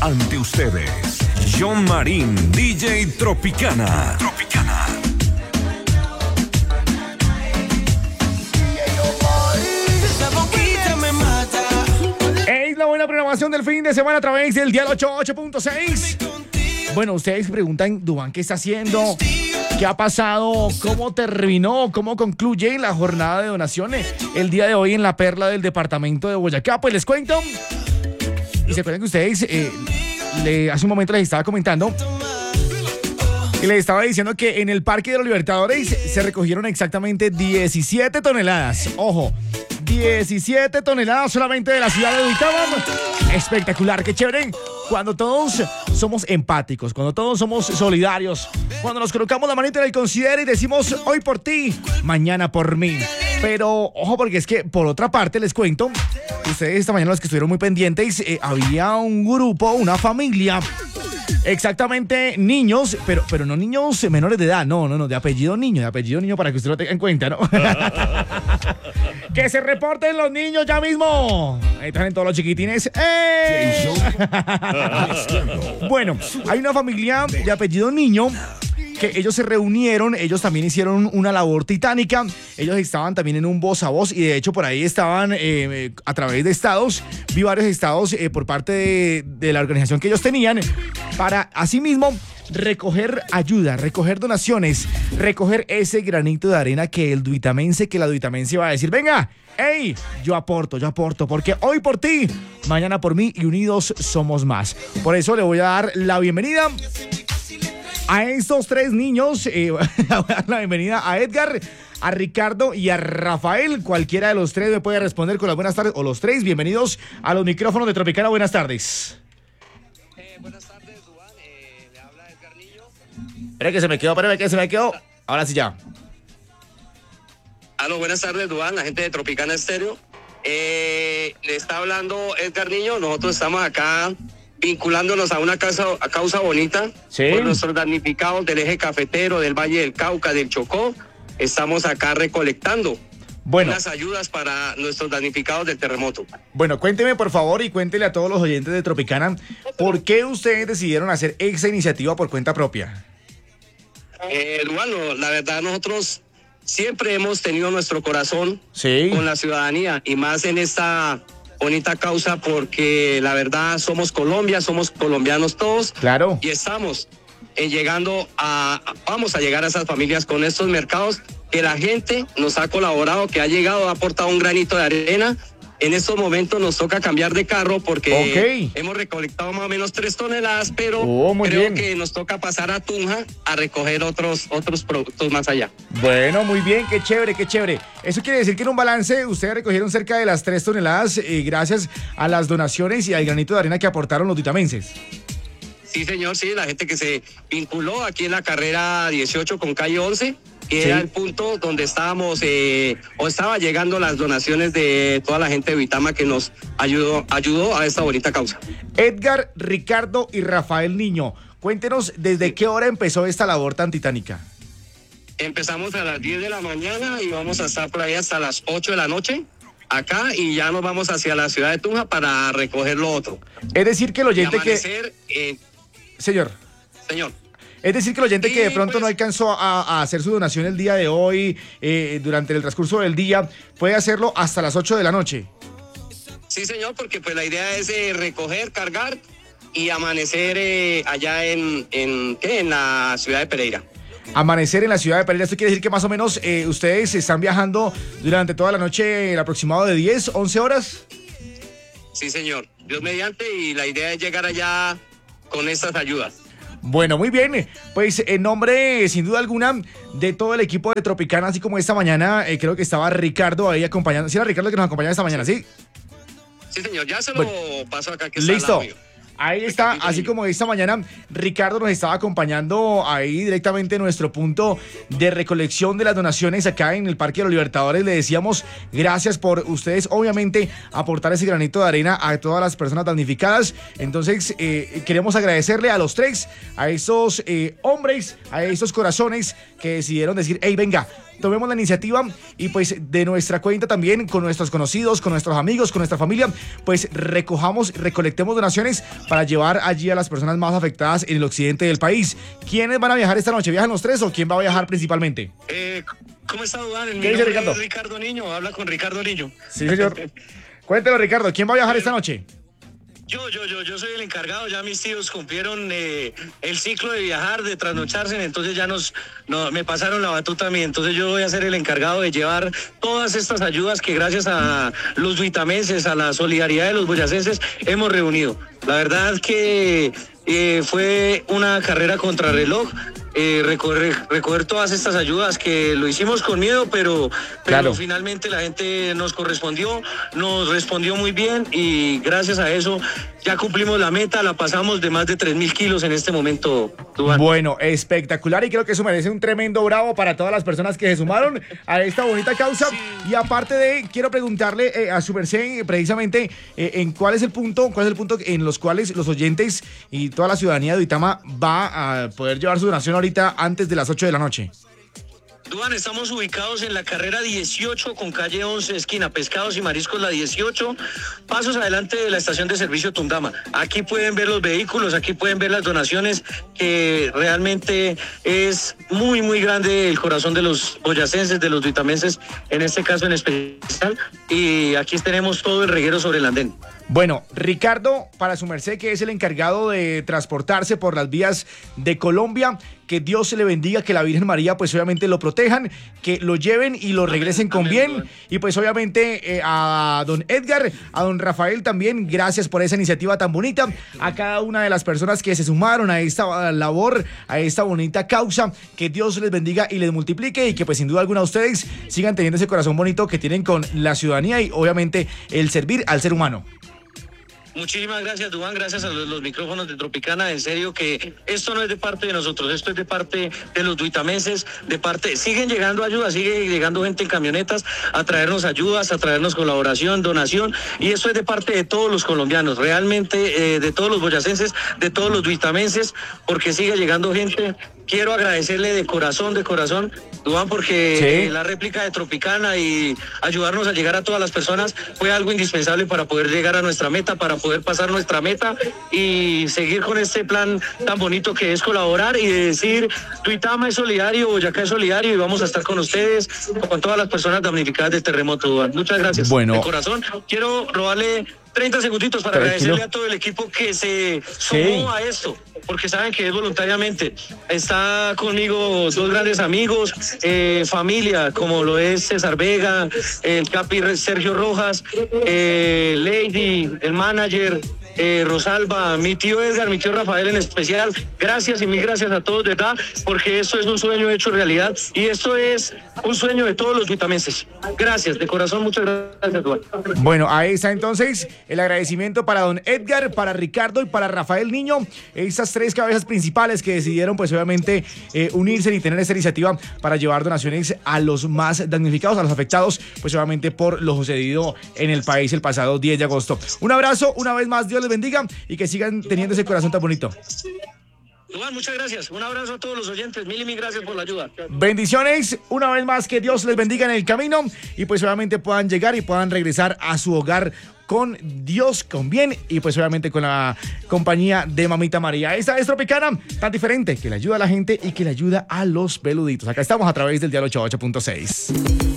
ante ustedes, John Marín, DJ Tropicana. Es la buena programación del fin de semana a través del Dial 88.6. Bueno, ustedes preguntan, Duván, ¿qué está haciendo? ¿Qué ha pasado? ¿Cómo terminó? ¿Cómo concluye la jornada de donaciones el día de hoy en la Perla del departamento de Boyacá? Pues les cuento. Y se acuerdan que ustedes, hace un momento les estaba comentando y les estaba diciendo que en el Parque de los Libertadores se recogieron exactamente 17 toneladas. Ojo, 17 toneladas solamente de la ciudad de Duitama. Espectacular, qué chévere. Cuando todos somos empáticos, cuando todos somos solidarios, cuando nos colocamos la manita en el considero y decimos hoy por ti, mañana por mí. Pero ojo, porque es que por otra parte les cuento, ustedes esta mañana los que estuvieron muy pendientes, había un grupo, una familia, exactamente niños, pero no niños menores de edad, no, de apellido niño para que usted lo tenga en cuenta, ¿no? Que se reporten los niños ya mismo. Ahí están todos los chiquitines. Bueno, hay una familia de apellido niño que ellos se reunieron, ellos también hicieron una labor titánica, ellos estaban también en un voz a voz y de hecho por ahí estaban a través de estados, vi varios estados por parte de la organización que ellos tenían para asimismo recoger ayuda, recoger donaciones, recoger ese granito de arena que la duitamense va a decir, venga, hey, yo aporto, porque hoy por ti, mañana por mí y unidos somos más. Por eso le voy a dar la bienvenida a estos tres niños, voy a dar la bienvenida a Edgar, a Ricardo y a Rafael. Cualquiera de los tres me puede responder con las buenas tardes, o los tres, bienvenidos a los micrófonos de Tropicana. Buenas tardes. Buenas tardes, Duván. Le habla Edgar Niño. Espera que se me quedó. Ahora sí ya. Aló, buenas tardes, Duván, la gente de Tropicana Estéreo. Le está hablando Edgar Niño. Nosotros estamos acá vinculándonos a una causa bonita, ¿sí?, por nuestros damnificados del eje cafetero, del Valle del Cauca, del Chocó. Estamos acá recolectando unas ayudas para nuestros damnificados del terremoto. Bueno, cuénteme por favor y cuéntele a todos los oyentes de Tropicana, ¿por qué ustedes decidieron hacer esa iniciativa por cuenta propia? Bueno, la verdad nosotros siempre hemos tenido nuestro corazón, ¿sí?, con la ciudadanía y más en esta bonita causa, porque la verdad somos Colombia, somos colombianos todos. Claro. Y estamos vamos a llegar a esas familias con estos mercados que la gente nos ha colaborado, que ha llegado, ha aportado un granito de arena. En estos momentos nos toca cambiar de carro porque hemos recolectado más o menos 3 toneladas, pero creo que nos toca pasar a Tunja a recoger otros productos más allá. Bueno, muy bien, qué chévere. Eso quiere decir que en un balance ustedes recogieron cerca de las 3 toneladas gracias a las donaciones y al granito de arena que aportaron los duitamenses. Sí, señor, sí, la gente que se vinculó aquí en la carrera 18 con calle 11, que era el punto donde estábamos, o estaba llegando las donaciones de toda la gente de Duitama que nos ayudó a esta bonita causa. Edgar, Ricardo y Rafael Niño, cuéntenos desde qué hora empezó esta labor tan titánica. Empezamos a las 10 de la mañana y vamos a estar por ahí hasta las 8 de la noche. Acá y ya nos vamos hacia la ciudad de Tunja para recoger lo otro. Es decir que el oyente Señor. Es decir que el oyente que de pronto no alcanzó a hacer su donación el día de hoy, durante el transcurso del día, puede hacerlo hasta las 8 de la noche. Sí, señor, porque pues la idea es recoger, cargar y amanecer allá en la ciudad de Pereira. Amanecer en la ciudad de Pereira. Esto quiere decir que más o menos ustedes están viajando durante toda la noche, el aproximado de 10, 11 horas. Sí, señor. Dios mediante, y la idea es llegar allá con estas ayudas. Bueno, muy bien. Pues en nombre, sin duda alguna, de todo el equipo de Tropicana, así como esta mañana, creo que estaba Ricardo ahí acompañando. ¿Sí era Ricardo que nos acompañaba esta mañana, sí? Sí, señor. Ya se lo paso acá. Que listo. Ahí está, así como esta mañana Ricardo nos estaba acompañando ahí directamente en nuestro punto de recolección de las donaciones acá en el Parque de los Libertadores. Le decíamos gracias por ustedes, obviamente, aportar ese granito de arena a todas las personas damnificadas. Entonces, queremos agradecerle a los tres, a esos hombres, a esos corazones que decidieron decir, hey, venga, tomemos la iniciativa y pues de nuestra cuenta también, con nuestros conocidos, con nuestros amigos, con nuestra familia, pues recolectemos donaciones para llevar allí a las personas más afectadas en el occidente del país. ¿Quiénes van a viajar esta noche? ¿Viajan los tres o quién va a viajar principalmente? ¿Cómo está, Duván? ¿Qué dice Ricardo? Ricardo Niño, habla con Ricardo Niño. Sí, señor. Cuéntelo, Ricardo, ¿quién va a viajar esta noche? Yo soy el encargado. Ya mis tíos cumplieron el ciclo de viajar, de trasnocharse, entonces ya me pasaron la batuta a mí. Entonces yo voy a ser el encargado de llevar todas estas ayudas que gracias a los duitamenses, a la solidaridad de los boyacenses, hemos reunido. La verdad que fue una carrera contrarreloj. Recoger todas estas ayudas, que lo hicimos con miedo, pero claro, finalmente la gente nos respondió muy bien y gracias a eso ya cumplimos la meta, la pasamos de más de 3.000 kilos en este momento, Duván. Bueno, espectacular, y creo que eso merece un tremendo bravo para todas las personas que se sumaron a esta bonita causa. Sí. Y aparte quiero preguntarle a su merced precisamente en cuál es el punto en los cuales los oyentes y toda la ciudadanía de Duitama va a poder llevar su donación ahorita antes de las 8 de la noche. Duván, estamos ubicados en la carrera 18 con calle 11, esquina Pescados y Mariscos, la 18, pasos adelante de la estación de servicio Tundama. Aquí pueden ver los vehículos, aquí pueden ver las donaciones, que realmente es muy, muy grande el corazón de los boyacenses, de los duitamenses, en este caso en especial, y aquí tenemos todo el reguero sobre el andén. Bueno, Ricardo, para su merced, que es el encargado de transportarse por las vías de Colombia, que Dios se le bendiga, que la Virgen María pues obviamente lo protejan, que lo lleven y lo regresen con bien. Y pues obviamente a don Edgar, a don Rafael también, gracias por esa iniciativa tan bonita. A cada una de las personas que se sumaron a esta labor, a esta bonita causa, que Dios les bendiga y les multiplique, y que pues sin duda alguna ustedes sigan teniendo ese corazón bonito que tienen con la ciudadanía y obviamente el servir al ser humano. Muchísimas gracias, Duván, gracias a los micrófonos de Tropicana. En serio que esto no es de parte de nosotros, esto es de parte de los duitamenses, siguen llegando ayudas, sigue llegando gente en camionetas a traernos ayudas, a traernos colaboración, donación, y esto es de parte de todos los colombianos, realmente de todos los boyacenses, de todos los duitamenses, porque sigue llegando gente. Quiero agradecerle de corazón, Duván, porque la réplica de Tropicana y ayudarnos a llegar a todas las personas fue algo indispensable para poder llegar a nuestra meta, para poder pasar nuestra meta y seguir con este plan tan bonito que es colaborar y decir: Duitama es solidario, Boyacá es solidario, y vamos a estar con ustedes, con todas las personas damnificadas del terremoto, Duván. Muchas gracias. Bueno, de corazón, quiero robarle 30 segunditos para agradecerle a todo el equipo que se sumó a esto, porque saben que es voluntariamente. Está conmigo dos grandes amigos, familia, como lo es César Vega, el Capi Sergio Rojas, Lady, el manager, Rosalba, mi tío Edgar, mi tío Rafael en especial. Gracias y mil gracias a todos, de verdad, porque esto es un sueño hecho realidad y esto es un sueño de todos los duitamenses. Gracias, de corazón, muchas gracias, Eduardo. Bueno, ahí está entonces el agradecimiento para don Edgar, para Ricardo y para Rafael Niño, estas tres cabezas principales que decidieron pues obviamente unirse y tener esta iniciativa para llevar donaciones a los más damnificados, a los afectados pues obviamente por lo sucedido en el país el pasado 10 de agosto. Un abrazo, una vez más, Dios les bendiga y que sigan teniendo ese corazón tan bonito. Iván, muchas gracias. Un abrazo a todos los oyentes. Mil y mil gracias por la ayuda. Bendiciones. Una vez más, que Dios les bendiga en el camino y pues obviamente puedan llegar y puedan regresar a su hogar con Dios, con bien y pues obviamente con la compañía de Mamita María. Esta es Tropicana, tan diferente, que le ayuda a la gente y que le ayuda a los peluditos. Acá estamos a través del Dial 88.6.